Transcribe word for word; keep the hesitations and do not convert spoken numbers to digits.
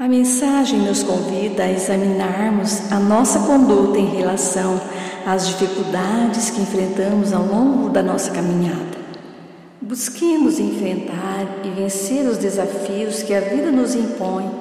A mensagem nos convida a examinarmos a nossa conduta em relação às dificuldades que enfrentamos ao longo da nossa caminhada. Busquemos enfrentar e vencer os desafios que a vida nos impõe